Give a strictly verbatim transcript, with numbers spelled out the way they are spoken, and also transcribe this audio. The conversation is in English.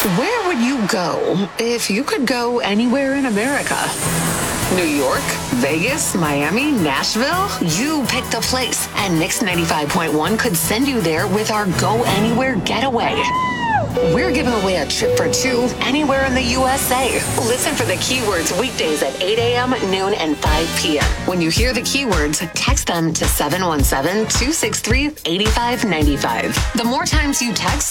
Where would you go if you could go anywhere in America? New York, Vegas, Miami, Nashville? You picked a place, and Mix ninety-five point one could send you there with our Go Anywhere Getaway. We're giving away a trip for two anywhere in the U S A. Listen for the keywords weekdays at eight a.m., noon, and five p.m. When you hear the keywords, text them to seven one seven, two six three, eight five nine five. The more times you text,